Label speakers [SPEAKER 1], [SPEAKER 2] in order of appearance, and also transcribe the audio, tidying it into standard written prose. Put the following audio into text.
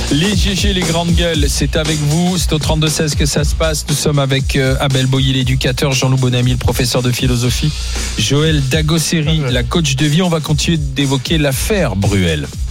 [SPEAKER 1] Les GG, les grandes gueules, c'est avec vous. C'est au 32-16 que ça se passe. Nous sommes avec Abel Boilly, l'éducateur, Jean-Loup Bonamy, le professeur de philosophie, Joël Dagosseri, la coach de vie. On va continuer d'évoquer l'affaire Bruel.